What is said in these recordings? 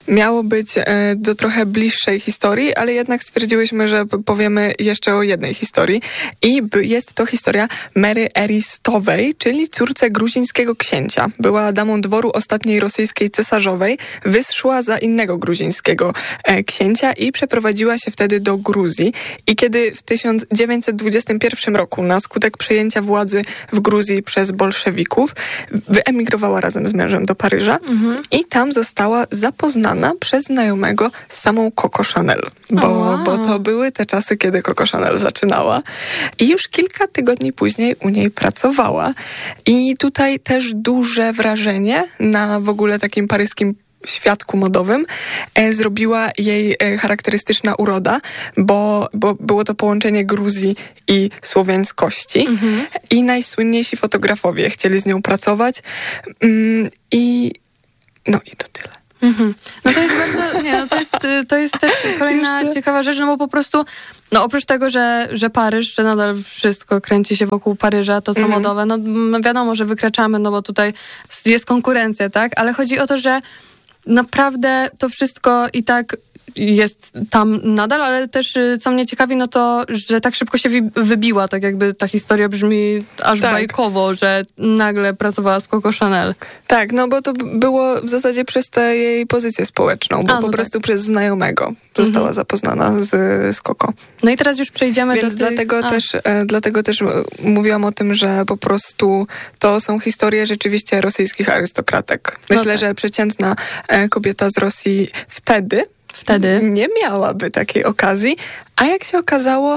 Miało być do trochę bliższej historii, ale jednak stwierdziłyśmy, że powiemy jeszcze o jednej historii. I jest to historia Mary Eristowej, czyli córce gruzińskiego księcia. Była damą dworu ostatniej rosyjskiej cesarzowej, wyszła za innego gruzińskiego księcia i przeprowadziła się wtedy do Gruzji. I kiedy w 1921 roku na skutek przejęcia władzy w Gruzji przez bolszewików wyemigrowała razem z mężem do Paryża i tam została zapoznana przez znajomego z samą Coco Chanel, bo to były te czasy, kiedy Coco Chanel zaczynała i już kilka tygodni później u niej pracowała i tutaj też duże wrażenie na w ogóle takim paryskim świadku modowym zrobiła jej charakterystyczna uroda, bo było to połączenie Gruzji i słowiańskości i najsłynniejsi fotografowie chcieli z nią pracować i to tyle. No to jest bardzo, to jest też kolejna ciekawa rzecz, no bo po prostu, oprócz tego, że Paryż, że nadal wszystko kręci się wokół Paryża, to co modowe, no wiadomo, że wykraczamy, no bo tutaj jest konkurencja, tak? Ale chodzi o to, że naprawdę to wszystko i tak jest tam nadal, ale też co mnie ciekawi, no to, że tak szybko się wybiła, tak jakby ta historia brzmi aż bajkowo, że nagle pracowała z Coco Chanel. Tak, no bo to było w zasadzie przez tę jej pozycję społeczną, bo po prostu przez znajomego została zapoznana z Coco. No i teraz już przejdziemy do tych... Dlatego też mówiłam o tym, że po prostu to są historie rzeczywiście rosyjskich arystokratek. Myślę, że przeciętna kobieta z Rosji wtedy nie miałaby takiej okazji, a jak się okazało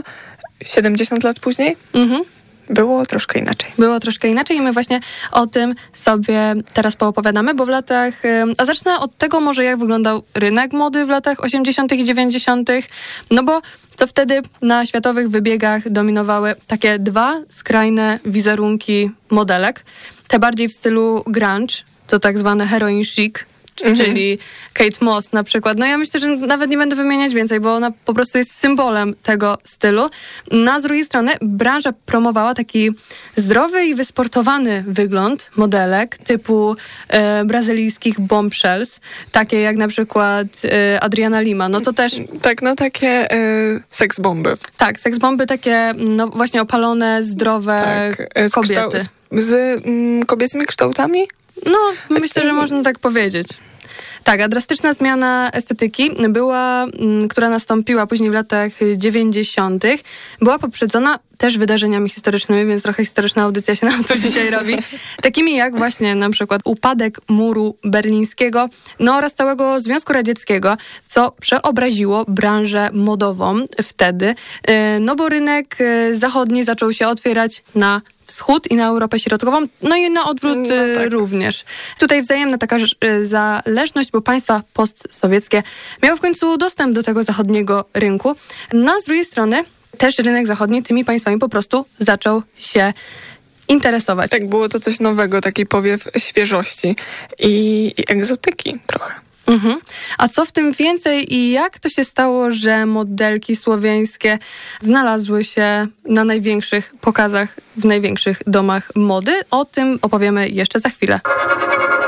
70 lat później było troszkę inaczej. Było troszkę inaczej i my właśnie o tym sobie teraz poopowiadamy, bo w latach... A zacznę od tego może, jak wyglądał rynek mody w latach 80. i 90. No bo to wtedy na światowych wybiegach dominowały takie dwa skrajne wizerunki modelek. Te bardziej w stylu grunge, to tak zwane heroin chic, czyli Kate Moss na przykład. No ja myślę, że nawet nie będę wymieniać więcej, bo ona po prostu jest symbolem tego stylu. No a z drugiej strony branża promowała taki zdrowy i wysportowany wygląd modelek typu brazylijskich bombshells, takie jak na przykład Adriana Lima. No to też... Tak, no takie seksbomby. Tak, seksbomby takie no właśnie opalone, zdrowe kobiety. Z kobiecymi kształtami? No, myślę, że można tak powiedzieć. Tak, a drastyczna zmiana estetyki która nastąpiła później w latach 90., była poprzedzona też wydarzeniami historycznymi, więc trochę historyczna audycja się nam tu dzisiaj robi. Takimi jak właśnie na przykład upadek muru berlińskiego, no oraz całego Związku Radzieckiego, co przeobraziło branżę modową wtedy, no bo rynek zachodni zaczął się otwierać na wschód i na Europę Środkową, no i na odwrót również. Tutaj wzajemna taka zależność, bo państwa postsowieckie miały w końcu dostęp do tego zachodniego rynku. No a z drugiej strony też rynek zachodni tymi państwami po prostu zaczął się interesować. Tak, było to coś nowego, taki powiew świeżości i egzotyki trochę. A co w tym więcej i jak to się stało, że modelki słowiańskie znalazły się na największych pokazach w największych domach mody? O tym opowiemy jeszcze za chwilę.